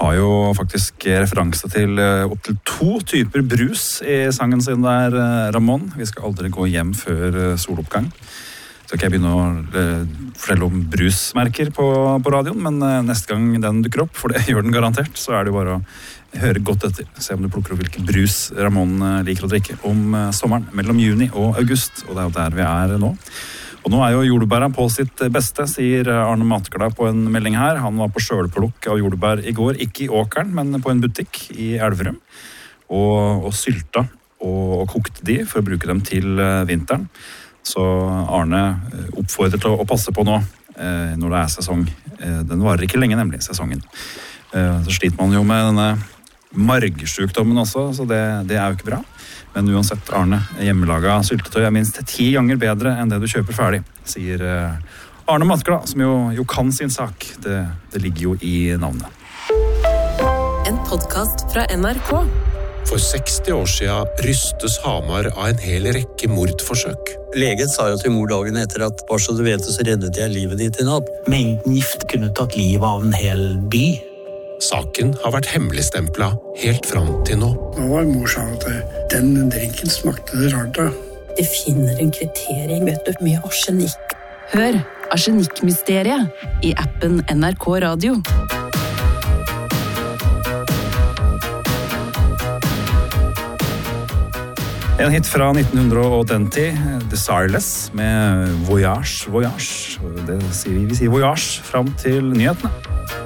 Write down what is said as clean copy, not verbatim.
har jo faktisk referanse til opp til 2 typer brus i sangen sin der, Ramón. Vi skal aldri gå hjem før soloppgang. Så kan jeg begynne å fortelle om brusmerker på radioen, men neste gang den dukker opp, for det gjør den garantert, så det jo bare å høre godt etter. Se om du plukker opp hvilken brus Ramón liker å drikke om sommeren, mellom juni og august, og det jo der vi nå. Og nå jo jordbæra på sitt beste, sier Arne Matglad på en melding her. Han var på sjølplukk av jordbær i går, ikke i åkeren, men på en butikk i Elverum, og sylta og kokte de for å bruke dem til vinteren. Så Arne oppfordrer til å passe på nå, når det sesong. Den varer ikke lenge, nemlig, sesongen. Så sliter man jo med denne margsjukdommen også, så det jo ikke bra. Men uansett, Arne, hjemmelaget syltetøy minst 10 ganger bedre enn det du kjøper ferdig, sier Arne Matglad, som jo kan sin sak. Det ligger jo i navnet. En podcast fra NRK. For 60 år siden rystes Hamar av en hel rekke mordforsøk. Legen sa jo til mor dagen etter at bare så du vet det, så reddet jeg livet ditt i natt. Mengden gift kunne tatt livet av en hel by. Saken har vært hemmeligstemplet helt fram til nå. Nå var mor sa at den drinken smakte det rart av. De finner en kvittering, vet du, med arsenikk. Hør Arsenikkmysteriet i appen NRK Radio. En hit fra 1910, Desireless, med Voyage. Det sier vi sier Voyage frem til nyhetene.